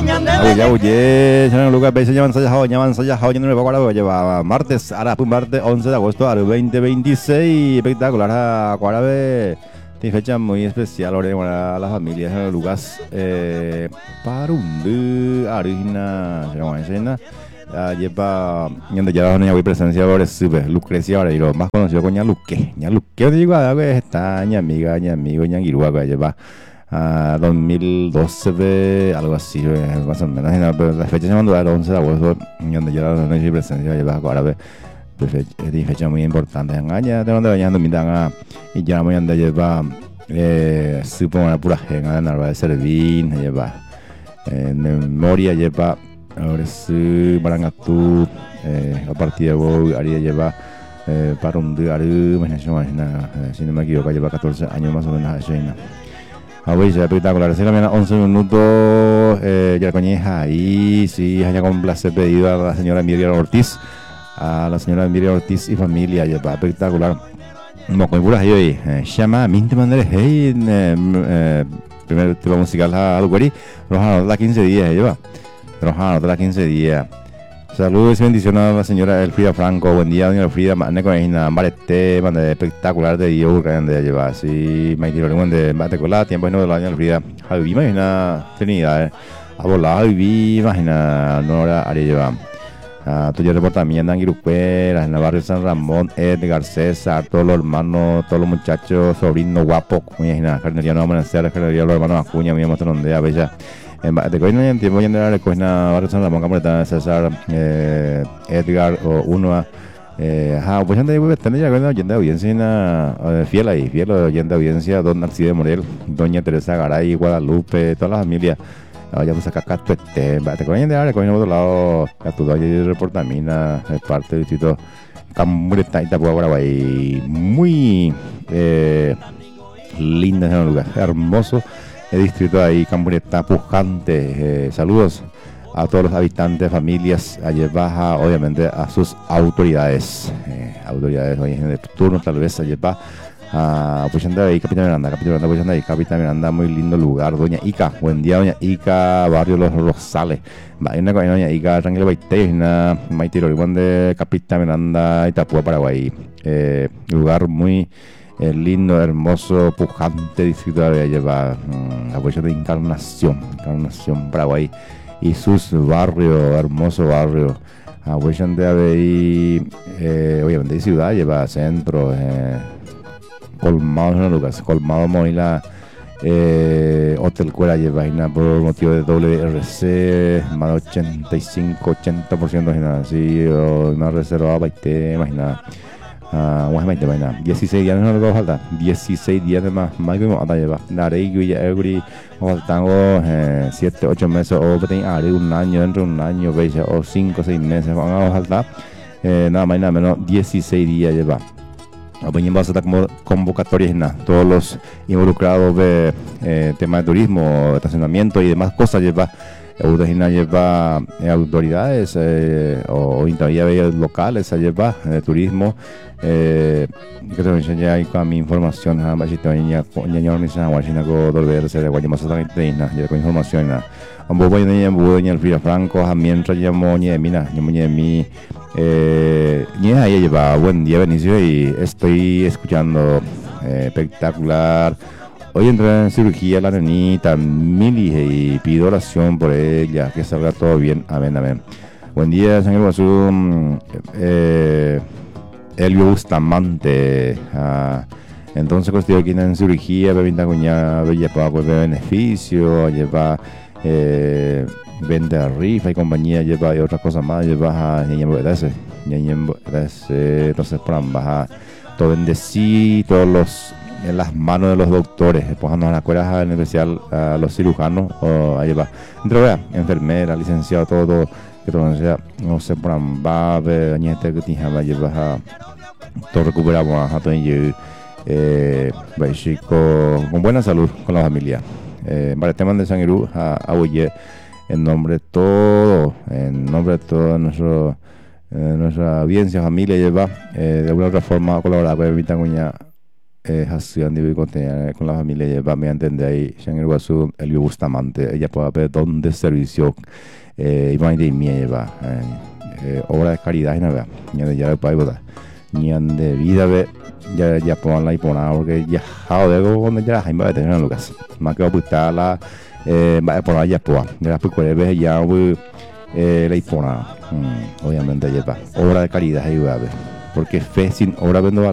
Oye, Lucas, veis llaman Sayajao, yo no me puedo acordar, lleva martes, ahora martes 11 de agosto al 2026, espectacular, ahora ve fecha muy especial, ahora a las familias de Lucas, Parundu, Arina, lleva, donde ya no hay presencia ahora es Lucrecia, ahora y lo más conocido con Ñaluque, te digo, está ña amiga, ña amigo, ña Girua, lleva. 2012, algo así, más o menos. Pero la fecha se mandó el 11 de agosto, donde yo no hay presencia de Bajo Árabe. Es fecha muy importante. Engaña, te mando bañando mi tanga y ya muy anda lleva, supongo una pura genga de Narva de Servín, lleva, memoria lleva, ahora sí, Barangatú, a partir de Bow, Aria lleva, para un día, si no me equivoco, lleva 14 años más o menos a China. Hoy ya espectacular, se cambian 11 minutos, ya coñeja y sí, haya con placer pedido a la señora Miriam Ortiz, y familia, ya va espectacular. No, con puras ahí, llama, minte manera, hey, primer tema musical al Guari, Rojano, la 15 días, lleva, Rojano, la 15 días. Saludos y bendiciones a la señora Elfrida Franco. Buen día, doña Elfrida. Mane con ella, Marete, mande espectacular de Dios, de llevar así, Maite Lorimón de Batecola, tiempo y no de la doña Elfrida. Javi, imagina, Trinidad, a volar, Javi, imagina, Nora, Aria lleva. Tuyo reportamiento en Irucuera, en el barrio San Ramón, Edgar, César, todos los hermanos, todos los muchachos, sobrinos guapos, imagina, carnería no amanecer, carnería los hermanos Acuña, mi Mostronde, Bella. De coina en tiempo ya de coina barrio San Ramón Camareta César Edgar o uno pues antes de tener ya coina oyente de audiencia fiel oyente de audiencia don Narciso de Morel doña Teresa Garay Guadalupe toda la familia ya pues acá Cato de coina de ahora coina por otro lado Cato y reportamina es parte del distrito Camareta Itapúa Guaraguay muy linda en el lugar hermoso. El distrito ahí, Cambureta, pujante. Saludos a todos los habitantes, familias, allí baja, obviamente a sus autoridades. Autoridades hoy en el turno, tal vez allí va a Puchanda ahí, Capitán Miranda, Puchanda ahí, Capitán Miranda, muy lindo lugar. Doña Ica, buen día, Doña Ica, barrio Los Rosales. Va una con Doña Ica, tranquilo, Baiteina, Maite Lorimón de Capitán Miranda, Itapúa, Paraguay. Lugar muy. El lindo, hermoso, pujante distrito de lleva apoyo de Encarnación, Paraguay y sus barrios, hermoso barrio. Apoyo de ahí, obviamente de ciudad, lleva centro, colmado, Lucas, colmado Moila, Hotel Cuera lleva por motivo de WRC, más de 85-80%, así, una reserva, imagina. 16 días no le falta 16 días de más que me va a llevar daré y ya every faltando 7-8 meses o haré un año dentro de un año veis o 5-6 meses van a faltar nada más y nada menos 16 días lleva va a estar como convocatorias todos los involucrados de temas de turismo estacionamiento y demás cosas lleva lleva autoridades o intermediarios locales lleva turismo que te enseña ahí con mi información a más si te venía con WRC de Guaymas ya con información un poco de Elfrida Franco mientras llamo Mina mi ahí lleva buen día Benicio y estoy escuchando espectacular. Hoy entré en cirugía la nenita Mili y pido oración por ella, que salga todo bien. Amén, amén. Buen día, señor Guasú. Elvio Bustamante. Entonces, pues, estoy aquí en cirugía, bebinda cuña, bella para pues, beneficio, lleva vende rifa y compañía, lleva y otras cosas más, lleva entonces, por ambas, todo bendecí, todos los en las manos de los doctores, empujando a las escuelas, en especial a los cirujanos, o ahí va, entre enfermera, licenciado, todo, que todo sea, no sé, por ambas, añete que tijaba, lleva todo recuperamos a todo y con buena salud con la familia. Para el tema de San Irú, a Oye, en nombre de todo nuestra audiencia, familia, lleva de alguna otra forma colaborar con Evita Cuña hacían de con la familia lleva me entender ahí Shangri Wasu el Bustamante ella puede ver dónde servicio iban de mi lleva obra de caridad y nada ni de ya el país ni de vida ve ya ponen la ipona porque ya joder cuando ya hay más de tener Lucas más que apuntar la va a poner ya poa ya pues cuál vez ya la ipona obviamente lleva obra de caridad ahí va a ver porque fe sin obra vendo